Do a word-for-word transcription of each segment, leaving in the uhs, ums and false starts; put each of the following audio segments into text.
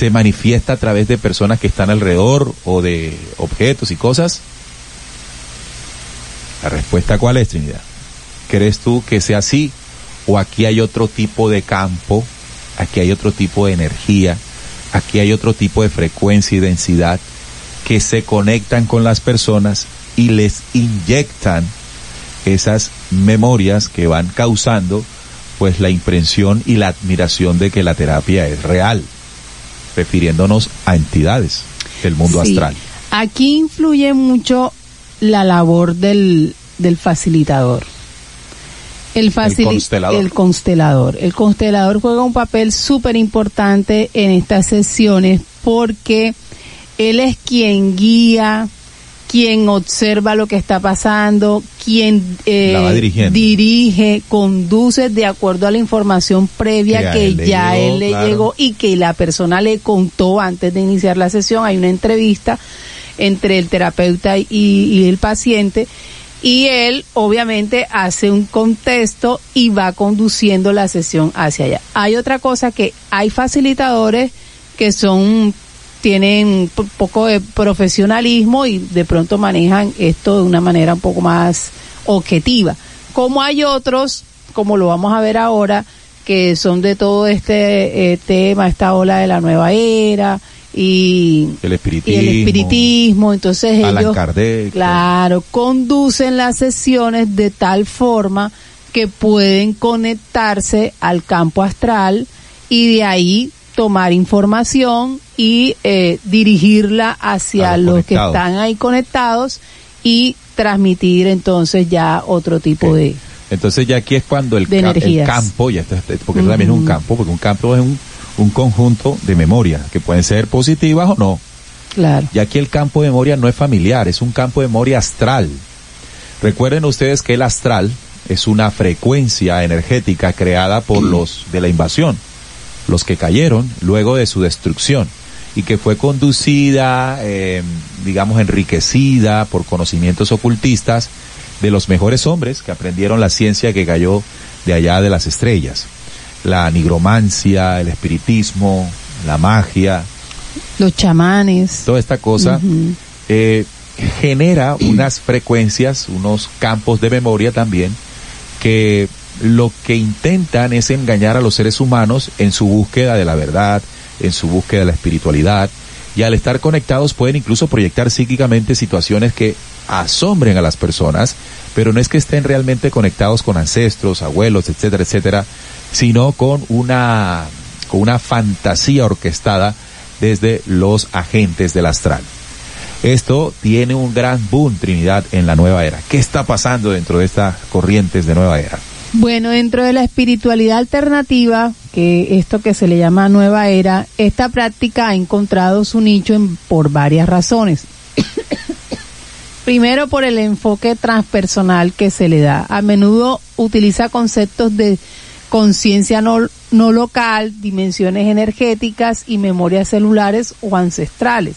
se manifiesta a través de personas que están alrededor o de objetos y cosas? La respuesta, ¿cuál es, Trinidad? ¿Crees tú que sea así? ¿O aquí hay otro tipo de campo? Aquí hay otro tipo de energía. Aquí hay otro tipo de frecuencia y densidad que se conectan con las personas y les inyectan esas memorias que van causando pues la impresión y la admiración de que la terapia es real, refiriéndonos a entidades del mundo sí. astral. Aquí influye mucho la labor del, del facilitador. El, facil- el constelador. El constelador. El constelador juega un papel súper importante en estas sesiones porque él es quien guía, quien observa lo que está pasando, quien eh, dirige, conduce de acuerdo a la información previa que, que ya llegó, él le claro. llegó y que la persona le contó antes de iniciar la sesión. Hay una entrevista entre el terapeuta y, y el paciente y él obviamente hace un contexto y va conduciendo la sesión hacia allá. Hay otra cosa, que hay facilitadores que son tienen un poco de profesionalismo y de pronto manejan esto de una manera un poco más objetiva. Como hay otros, como lo vamos a ver ahora, que son de todo este eh, tema, esta ola de la nueva era y el espiritismo, y el espiritismo. Entonces Alan ellos, Kardec, claro, conducen las sesiones de tal forma que pueden conectarse al campo astral y de ahí tomar información y eh, dirigirla hacia los, los que están ahí conectados y transmitir entonces ya otro tipo okay. de entonces ya aquí es cuando el, ca- el campo ya está, porque uh-huh. también es un campo, porque un campo es un, un conjunto de memorias que pueden ser positivas o no. Claro. Y aquí el campo de memoria no es familiar, es un campo de memoria astral. Recuerden ustedes que el astral es una frecuencia energética creada por los de la invasión, los que cayeron luego de su destrucción y que fue conducida, eh, digamos, enriquecida por conocimientos ocultistas de los mejores hombres que aprendieron la ciencia que cayó de allá de las estrellas. La nigromancia, el espiritismo, la magia, los chamanes, toda esta cosa uh-huh. eh, genera unas frecuencias, unos campos de memoria también que lo que intentan es engañar a los seres humanos en su búsqueda de la verdad, en su búsqueda de la espiritualidad, y al estar conectados pueden incluso proyectar psíquicamente situaciones que asombren a las personas, pero no es que estén realmente conectados con ancestros, abuelos, etcétera, etcétera, sino con una, con una fantasía orquestada desde los agentes del astral. Esto tiene un gran boom, Trinidad, en la nueva era. ¿Qué está pasando dentro de estas corrientes de nueva era? Bueno, dentro de la espiritualidad alternativa, que esto que se le llama nueva era, esta práctica ha encontrado su nicho en, por varias razones. Primero, por el enfoque transpersonal que se le da. A menudo utiliza conceptos de conciencia no, no local, dimensiones energéticas y memorias celulares o ancestrales.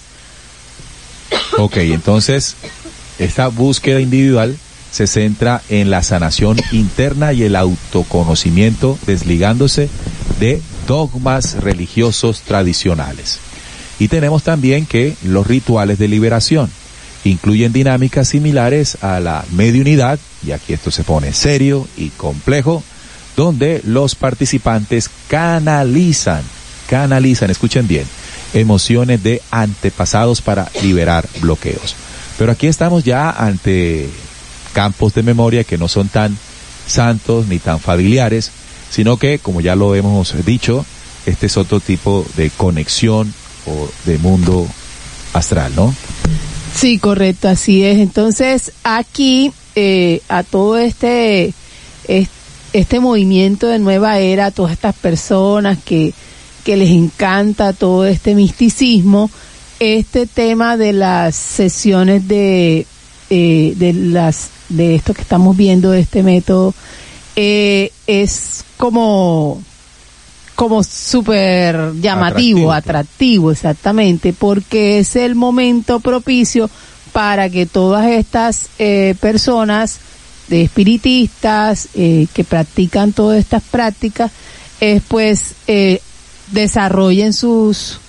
Ok, entonces, esta búsqueda individual se centra en la sanación interna y el autoconocimiento, desligándose de dogmas religiosos tradicionales. Y tenemos también que los rituales de liberación incluyen dinámicas similares a la mediunidad, y aquí esto se pone serio y complejo, donde los participantes canalizan, canalizan, escuchen bien, emociones de antepasados para liberar bloqueos. Pero aquí estamos ya ante campos de memoria que no son tan santos ni tan familiares, sino que, como ya lo hemos dicho, este es otro tipo de conexión o de mundo astral, ¿no? Sí, correcto, así es. Entonces, aquí, eh, a todo este, este movimiento de nueva era, a todas estas personas que, que les encanta todo este misticismo, este tema de las sesiones de, eh, de las de esto que estamos viendo, de este método, eh, es como como súper llamativo, atractivo, atractivo, exactamente, porque es el momento propicio para que todas estas eh, personas de espiritistas eh, que practican todas estas prácticas, eh, pues eh, desarrollen sus